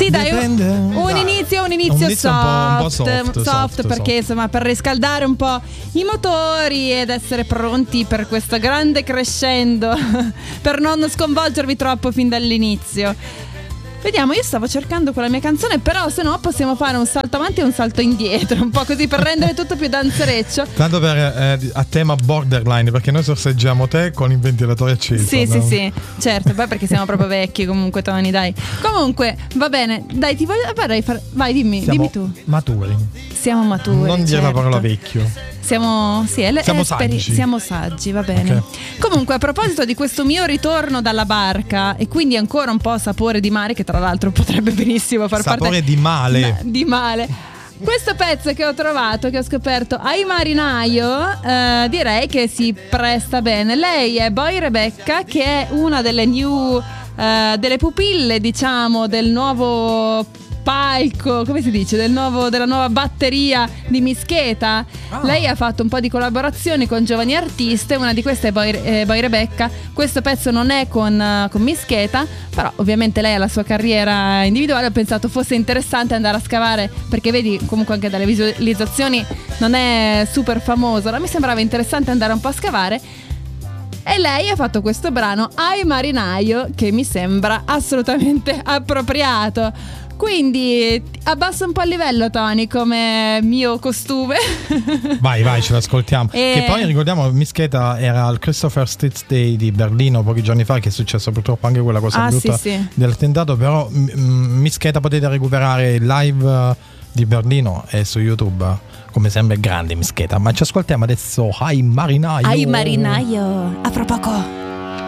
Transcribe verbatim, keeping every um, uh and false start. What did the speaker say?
Sì, dai, Dipende. un, un Dai. inizio, un inizio, Un inizio soft, un po', un po' soft, soft, soft, perché soft. insomma per riscaldare un po' i motori ed essere pronti per questo grande crescendo, per non sconvolgervi troppo fin dall'inizio. Vediamo, io stavo cercando quella mia canzone, però se no possiamo fare un salto avanti e un salto indietro, un po' così per rendere tutto più danzereccio. Tanto per eh, a tema borderline, perché noi sorseggiamo te con il ventilatore acceso. Sì, no? sì, sì, certo, poi perché siamo proprio vecchi comunque, Tony, dai. Comunque, va bene, dai, ti voglio vorrei far... Vai, dimmi, Siamo dimmi tu. maturi. Siamo maturi. Non dire certo. la parola vecchio. Siamo, sì, è, Siamo è esperi- saggi. siamo saggi, va bene. Ok. Comunque, a proposito di questo mio ritorno dalla barca, e quindi ancora un po' sapore di mare, che tra l'altro potrebbe benissimo far Sapore parte di male. Ma- di male. Questo pezzo che ho trovato, che ho scoperto ai Marinaio, eh, direi che si presta bene. Lei è Boy Rebecca, che è una delle new eh, delle pupille, diciamo, del nuovo palco, come si dice, del nuovo, della nuova batteria di Mischeta. Ah. Lei ha fatto un po' di collaborazioni con giovani artiste, una di queste è Boy, eh, Boy Rebecca. Questo pezzo non è con, eh, con Mischeta, però ovviamente lei ha la sua carriera individuale. Ho pensato fosse interessante andare a scavare, perché vedi comunque anche dalle visualizzazioni non è super famoso, allora mi sembrava interessante andare un po' a scavare. E lei ha fatto questo brano Ai Marinaio, che mi sembra assolutamente appropriato. Quindi abbasso un po' il livello, Tony, come mio costume. Vai, vai, ce l'ascoltiamo. E- Che poi ricordiamo, Mischeta era al Christopher Street Day di Berlino pochi giorni fa, che è successo purtroppo anche quella cosa Ah, brutta sì, sì. dell'attentato. Però m- m- Mischeta potete recuperare il live eh, di Berlino e su YouTube. Come sempre grande Mischeta. Ma ci ascoltiamo adesso Ai Marinaio. Ai Marinaio, a fra poco.